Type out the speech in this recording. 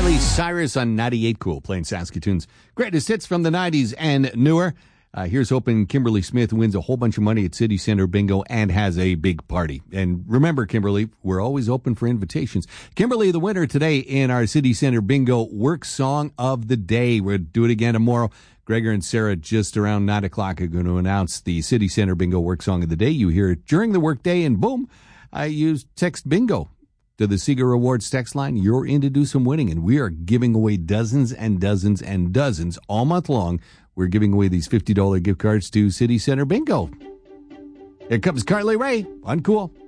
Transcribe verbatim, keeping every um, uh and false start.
Miley Cyrus on ninety-eight Cool, playing Saskatoon's greatest hits from the nineties and newer. Uh, here's hoping Kimberly Smith wins a whole bunch of money at City Center Bingo and has a big party. And remember, Kimberly, we're always open for invitations. Kimberly, the winner today in our City Center Bingo Work Song of the Day. We'll do it again tomorrow. Gregor and Sarah, just around nine o'clock, are going to announce the City Center Bingo Work Song of the Day. You hear it during the workday, and boom, I use text bingo to the Seeger Rewards text line. You're in to do some winning, and we are giving away dozens and dozens and dozens all month long. We're giving away these fifty dollars gift cards to City Center Bingo. Here comes Carly Rae on Cool.